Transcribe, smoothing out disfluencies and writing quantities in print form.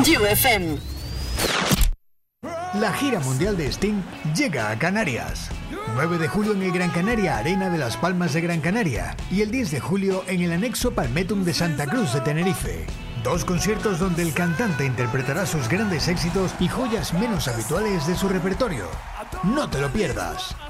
UFM. La gira mundial de Sting llega a Canarias. 9 de julio en el Gran Canaria Arena de Las Palmas de Gran Canaria y el 10 de julio en el anexo Palmetum de Santa Cruz de Tenerife. 2 conciertos donde el cantante interpretará sus grandes éxitos y joyas menos habituales de su repertorio. No te lo pierdas.